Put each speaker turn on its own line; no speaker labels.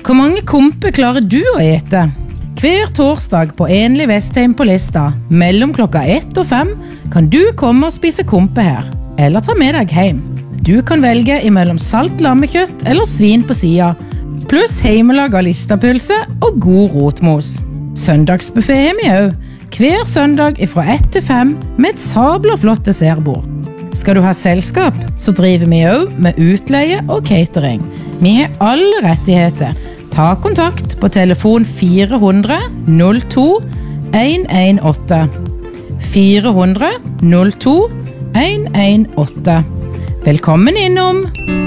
Hvor mange kompe klarer du å ete? Hver torsdag på Enlig Vestheim på Lista, mellom klokka 1 og 5, kan du komme og spise kompe her, eller ta med deg hjem. Du kan velge imellom salt lammekjøtt eller svin på siden, pluss heimelaga listapølse og god rotmos. Søndagsbuffet har vi også, hver søndag fra 1 til 5 med et sabla flott dessertbord. Skal du ha selskap, så driver vi også med utleie og catering. Vi har alle rettigheter. Ta kontakt på telefon 400 02 118. 400 02 118. Velkommen innom!